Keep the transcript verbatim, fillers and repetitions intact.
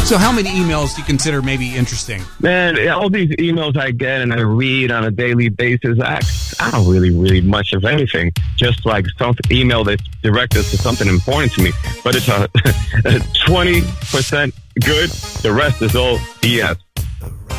So how many emails do you consider maybe interesting? Man, all these emails I get and I read on a daily basis, I, I don't really read much of anything. Just like some email that's directed to something important to me. But it's a twenty percent good. The rest is all B S.